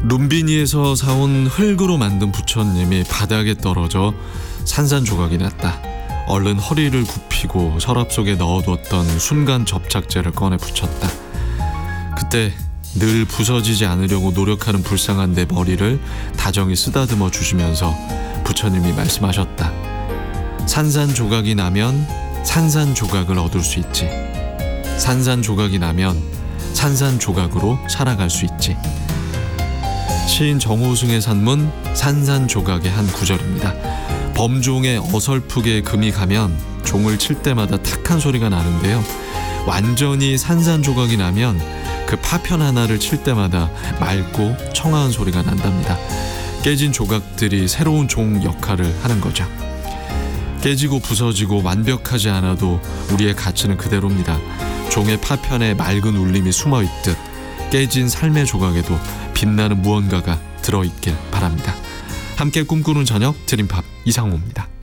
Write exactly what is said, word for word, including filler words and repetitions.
룸비니에서 사온 흙으로 만든 부처님이 바닥에 떨어져 산산조각이 났다. 얼른 허리를 굽히고 서랍 속에 넣어뒀던 순간 접착제를 꺼내 붙였다. 그때 늘 부서지지 않으려고 노력하는 불쌍한 내 머리를 다정히 쓰다듬어 주시면서 부처님이 말씀하셨다. 산산조각이 나면 산산조각을 얻을 수 있지. 산산조각이 나면 산산조각으로 살아갈 수 있지. 시인 정호승의 산문 산산조각의 한 구절입니다. 범종에 어설프게 금이 가면 종을 칠 때마다 탁한 소리가 나는데요. 완전히 산산조각이 나면 그 파편 하나를 칠 때마다 맑고 청아한 소리가 난답니다. 깨진 조각들이 새로운 종 역할을 하는 거죠. 깨지고 부서지고 완벽하지 않아도 우리의 가치는 그대로입니다. 종의 파편에 맑은 울림이 숨어있듯 깨진 삶의 조각에도 빛나는 무언가가 들어있길 바랍니다. 함께 꿈꾸는 저녁 드림팝 이상호입니다.